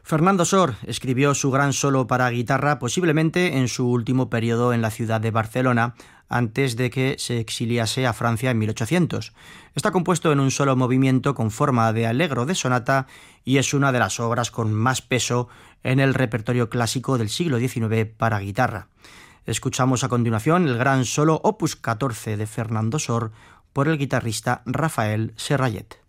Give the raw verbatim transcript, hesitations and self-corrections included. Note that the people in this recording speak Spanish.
Fernando Sor escribió su gran solo para guitarra posiblemente en su último periodo en la ciudad de Barcelona, antes de que se exiliase a Francia en mil ochocientos. Está compuesto en un solo movimiento con forma de allegro de sonata y es una de las obras con más peso en el repertorio clásico del siglo diecinueve para guitarra. Escuchamos a continuación el gran solo opus catorce de Fernando Sor por el guitarrista Rafael Serrallet.